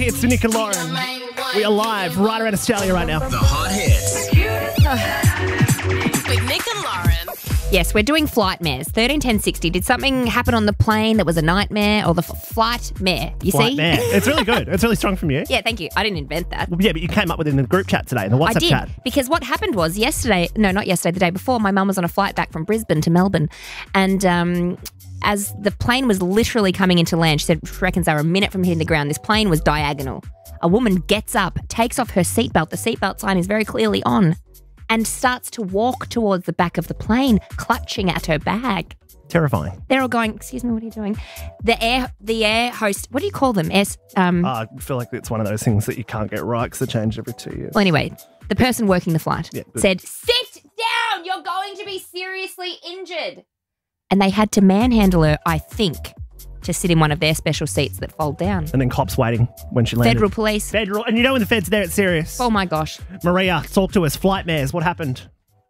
It's Nick and Lauren. We are live right around Australia right now. The Hot Hits. With Nick and Lauren. Yes, we're doing flight mares. 131060. Did something happen on the plane that was a nightmare? Or the flight mare? You Flight see? mare. It's really good. It's really strong from you. Yeah, thank you. I didn't invent that. Yeah, but you came up with it in the group chat today, in the WhatsApp I did, chat. because what happened was not yesterday, the day before, my mum was on a flight back from Brisbane to Melbourne. And as the plane was literally coming into land, she said she reckons they were a minute from hitting the ground. This plane was diagonal. A woman gets up, takes off her seatbelt. The seatbelt sign is very clearly on. And starts to walk towards the back of the plane, clutching at her bag. Terrifying. They're all going, excuse me, what are you doing? The air host, what do you call them? I feel like it's one of those things that you can't get right because they change every 2 years. Well, anyway, the person working the flight Yeah, said, sit down, you're going to be seriously injured. And they had to manhandle her, I think, to sit in one of their special seats that fold down. And then cops waiting when she landed. Federal police. Federal. And you know when the feds there, it's serious. Oh, my gosh. Maria, talk to us. Flight mares, what happened?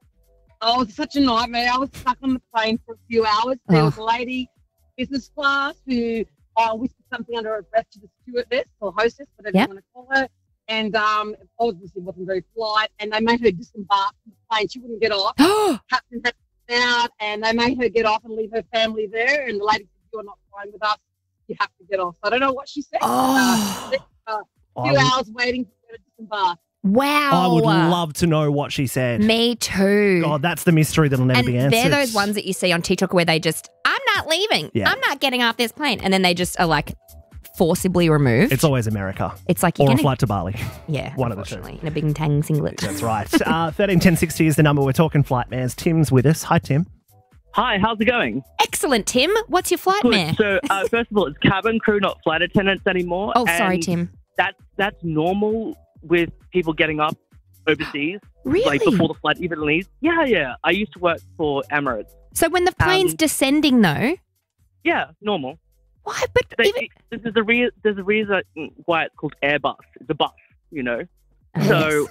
Oh, it's such a nightmare. I was stuck on the plane for a few hours. There was a lady, business class, who whispered something under her breath to the stewardess or hostess, whatever you want to call her. And obviously wasn't very polite. And they made her disembark from the plane. She wouldn't get off. Captain had to come out, and they made her get off and leave her family there. And the lady said, "You're not flying with us. You have to get off." So I don't know what she said. A few hours waiting for her to disembark. Wow. I would love to know what she said. Me too. God, that's the mystery that'll never be answered. They're those ones that you see on TikTok where they just, I'm not leaving. Yeah. I'm not getting off this plane. And then they just are like forcibly removed. It's always America. It's like or a flight to Bali. Yeah. One of the two. In a big tang singlet. That's right. 131060 is the number. We're talking flight mares. Tim's with us. Hi, Tim. Hi, how's it going? Excellent, Tim. What's your flight mare? So, first of all, it's cabin crew, not flight attendants anymore. Oh, sorry, and Tim. That's normal with people getting up overseas. Really? Like before the flight even leaves. Yeah. I used to work for Emirates. So when the plane's descending, though? Yeah, normal. Why? But there's a reason why it's called Airbus. It's a bus, you know. Oh, so,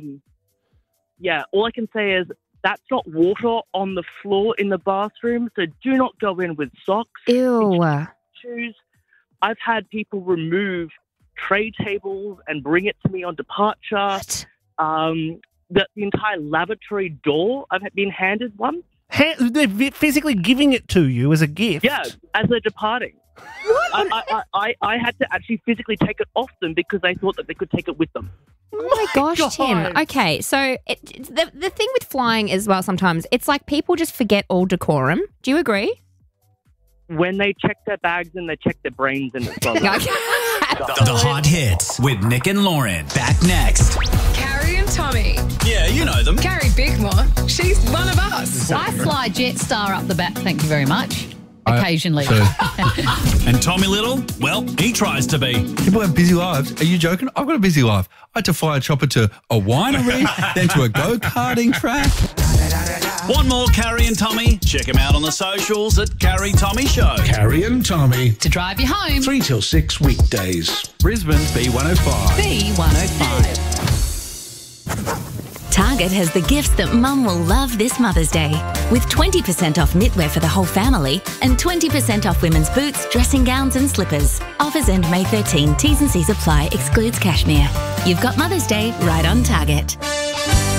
all I can say is that's not water on the floor in the bathroom. So do not go in with socks. Ew. Shoes. I've had people remove tray tables and bring it to me on departure. What? The entire lavatory door, I've been handed one. They're physically giving it to you as a gift? Yeah, as they're departing. What? I had to actually physically take it off them because they thought that they could take it with them. Oh my gosh, Tim. Okay, so the thing with flying as well sometimes, it's like people just forget all decorum. Do you agree? When they check their bags and they check their brains in it. The Hot Hits with Nick and Lauren. Back next. Carrie and Tommy. Yeah, you know them. Carrie Bickmore. She's one of us. I fly Jetstar up the back, thank you very much. Occasionally. And Tommy Little, well, he tries to be. People have busy lives. Are you joking? I've got a busy life. I had to fly a chopper to a winery, then to a go-karting track. Want more Carrie and Tommy? Check him out on the socials at Carrie Tommy Show. Carrie and Tommy. To drive you home. 3 till 6 weekdays. Brisbane's B105. B105. Target has the gifts that Mum will love this Mother's Day. With 20% off knitwear for the whole family and 20% off women's boots, dressing gowns and slippers. Offers end May 13. T's and C's apply. Excludes cashmere. You've got Mother's Day right on Target.